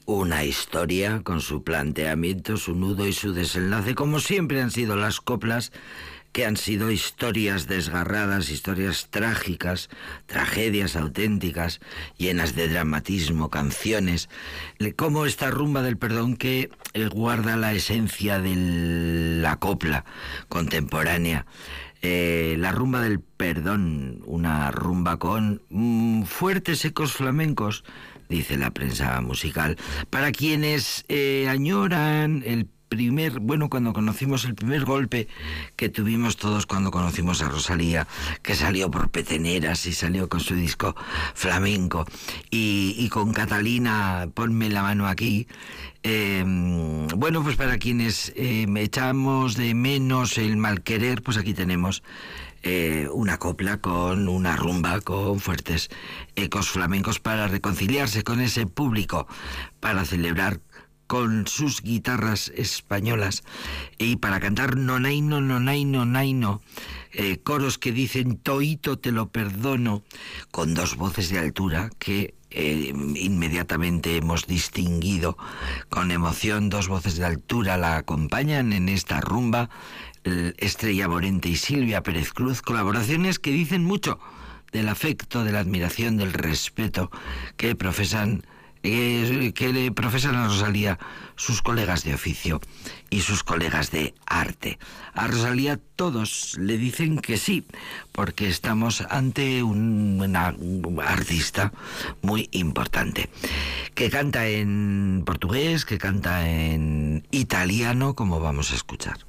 Una historia con su planteamiento, su nudo y su desenlace, como siempre han sido las coplas, que han sido historias desgarradas, historias trágicas, tragedias auténticas, llenas de dramatismo, canciones, como esta rumba del perdón que guarda la esencia de la copla contemporánea. La rumba del perdón, una rumba con fuertes ecos flamencos, dice la prensa musical, para quienes añoran cuando conocimos el primer golpe que tuvimos todos cuando conocimos a Rosalía, que salió por Peteneras y salió con su disco flamenco, y con Catalina, Ponme la mano aquí. Pues para quienes echamos de menos el mal querer, pues aquí tenemos una copla con una rumba con fuertes ecos flamencos para reconciliarse con ese público, para celebrar con sus guitarras españolas y para cantar nonaino, nonaino, naino, coros que dicen toito te lo perdono, con dos voces de altura que inmediatamente hemos distinguido con emoción. Dos voces de altura la acompañan en esta rumba, Estrella Morente y Silvia Pérez Cruz, colaboraciones que dicen mucho del afecto, de la admiración, del respeto que le profesan a Rosalía sus colegas de oficio y sus colegas de arte. A Rosalía todos le dicen que sí, porque estamos ante una artista muy importante, que canta en portugués, que canta en italiano, como vamos a escuchar.